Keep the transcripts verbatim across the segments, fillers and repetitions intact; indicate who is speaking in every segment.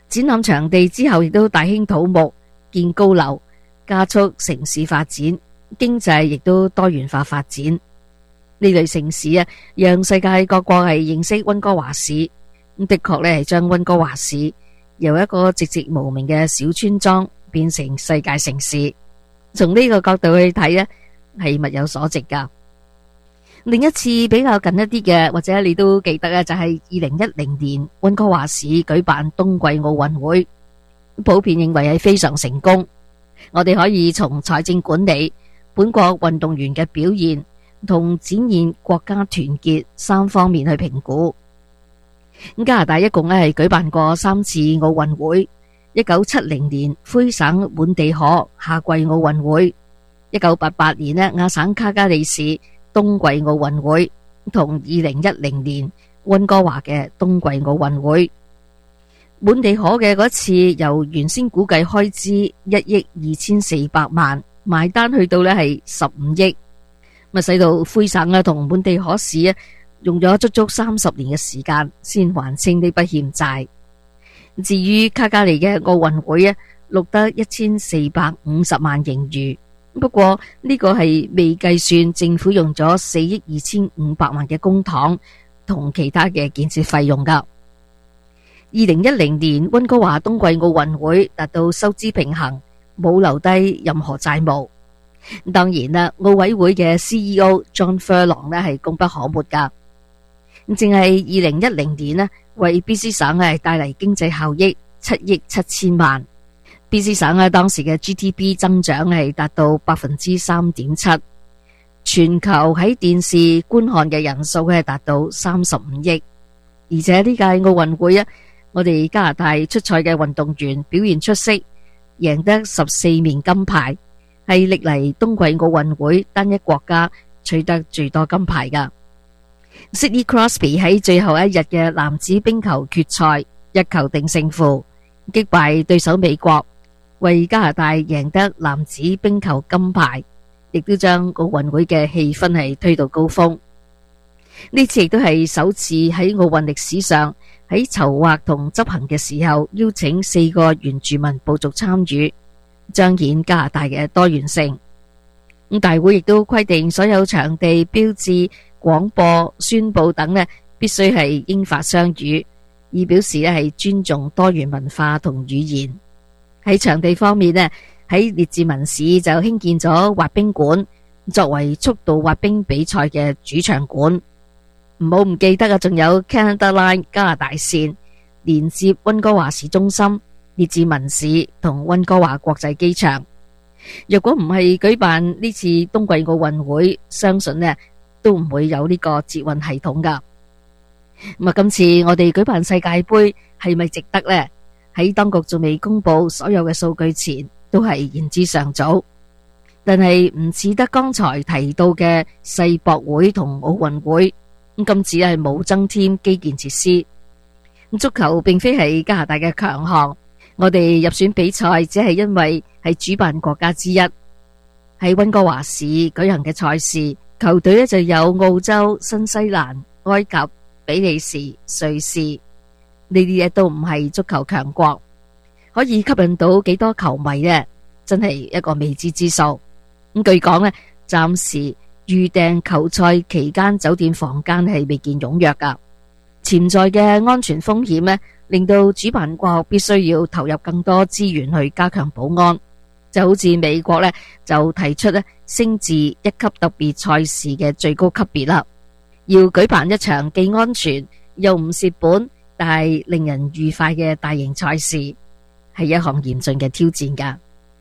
Speaker 1: 展覽場地之後亦都大興土木，建高樓，加速城市發展，經濟亦都多元化發展。呢類城市啊，讓世界各國係認識溫哥華市。咁的確咧係將溫哥華市由一個寂寂無名嘅小村莊變成世界城市。從呢個角度去睇咧，係物有所值噶。另一次比較近一啲嘅，或者你都記得啊，就係二零一零年溫哥華市舉辦冬季奧運會，普遍認為係非常成功。我哋可以從財政管理、本國運動員嘅表現同展現國家團結三方面去評估。加拿大一共咧係舉辦過三次奧運會：一九七零年魁省滿地可夏季奧運會，一九八八年咧亞省卡加利市冬季奧運會，同二零一零年溫哥華嘅冬季奧運會。滿地可嘅嗰次由原先估計開支一億二千四百萬，埋單去到呢係十五億，咪使到魁省啊同滿地可市啊用咗足足三十年嘅時間先還清呢筆欠債。至於卡加利嘅奧運會啊，錄得一千四百五十萬盈餘。不過呢個係未計算政府用咗四億二千五百萬嘅公帑同其他嘅建設費用噶。二零一零年溫哥華冬季奧運會達到收支平衡，冇留低任何債務。當然啦，奧委會嘅 C E O John Furlong 呢係功不可沒噶。淨係二零一零年呢，為 B C 省係帶嚟經濟效益七億七千萬。B C 省啊，當時嘅 G D P 增長係達到百分之三點七，全球喺電視觀看嘅人數係達到三十五億，而且呢屆奧運會啊，我哋加拿大出賽嘅運動員表現出色，贏得十四面金牌，係歷嚟冬季奧運會單一國家取得最多金牌噶。Sidney Crosby 喺最後一日嘅男子冰球決賽一球定勝負，擊敗對手美國，為加拿大贏得男子冰球金牌，亦都將奧運會嘅氣氛係推到高峰。呢次亦都係首次喺奧運歷史上喺籌劃同執行嘅時候邀請四個原住民部族參與，彰顯加拿大嘅多元性。咁大會亦都規定所有場地標誌、廣播、宣佈等呢必須係英法雙語，以表示咧係尊重多元文化同語言。喺場地方面呢，喺列治文市就興建咗滑冰館，作為速度滑冰比賽嘅主場館。唔好唔記得啊，仲有 Canada Line 加拿大線連接溫哥華市中心、列治文市同溫哥華國際機場。若果唔係舉辦呢次冬季奧運會，相信呢都唔會有呢個捷運系統噶。咁啊，今次我哋舉辦世界盃係咪值得呢？喺當局仲未公布所有嘅數據前，都係言之尚早。但係唔似得剛才提到嘅世博會同奧運會，咁今次係冇增添基建設施。足球並非係加拿大嘅強項，我哋入選比賽只係因為係主辦國家之一。喺溫哥華市舉行嘅賽事，球隊咧就有澳洲、新西蘭、埃及、比利時、瑞士。呢啲嘢都唔係足球強國，可以吸引到幾多球迷呢？真係一個未知之數。咁據講呢，暫時預訂球賽期間酒店房間係未見踴躍噶。潛在嘅安全風險呢，令到主辦國必須要投入更多資源去加強保安。就好似美國呢，就提出呢升至一級特別賽事嘅最高級別啦，要舉辦一場既安全又唔蝕本，但係令人愉快嘅大型賽事，係一項嚴峻嘅挑戰噶。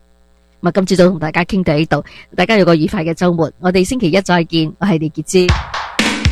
Speaker 1: 咁今朝早同大家傾到呢度，大家有個愉快嘅周末，我哋星期一再見，我係李潔芝。